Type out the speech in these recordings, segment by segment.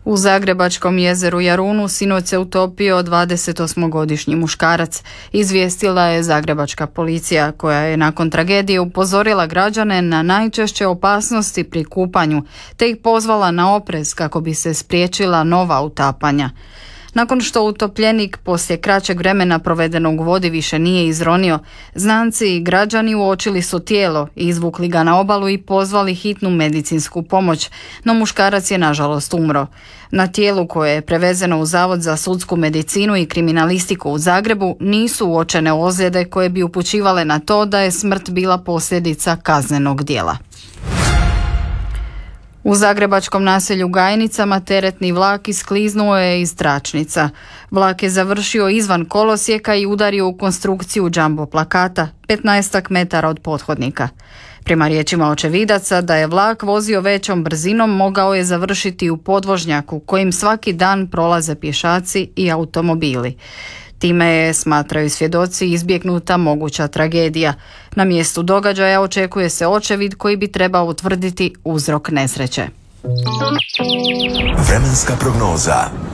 U zagrebačkom jezeru Jarunu sinoć se utopio 28-godišnji muškarac, izvijestila je zagrebačka policija, koja je nakon tragedije upozorila građane na najčešće opasnosti pri kupanju, te ih pozvala na oprez kako bi se spriječila nova utapanja. Nakon što utopljenik poslije kraćeg vremena provedenog u vodi više nije izronio, znanci i građani uočili su tijelo, izvukli ga na obalu i pozvali hitnu medicinsku pomoć, no muškarac je nažalost umro. Na tijelu koje je prevezeno u Zavod za sudsku medicinu i kriminalistiku u Zagrebu nisu uočene ozljede koje bi upućivale na to da je smrt bila posljedica kaznenog djela. U zagrebačkom naselju Gajnicama teretni vlak iskliznuo je iz tračnica. Vlak je završio izvan kolosijeka i udario u konstrukciju jumbo plakata, 15 metara od pothodnika. Prema riječima očevidaca, da je vlak vozio većom brzinom, mogao je završiti u podvožnjaku kojim svaki dan prolaze pješaci i automobili. Time je, smatraju svjedoci, izbjegnuta moguća tragedija. Na mjestu događaja očekuje se očevid koji bi trebao utvrditi uzrok nesreće. Vremenska prognoza.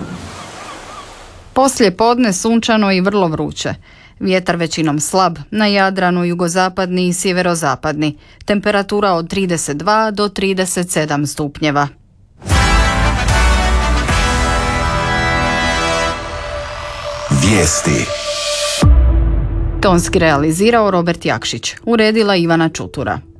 Poslije podne sunčano i vrlo vruće. Vjetar većinom slab, na Jadranu jugozapadni i sjeverozapadni. Temperatura od 32 do 37 stupnjeva. Vijesti. Tonski realizirao Robert Jakšić, uredila Ivana Čutura.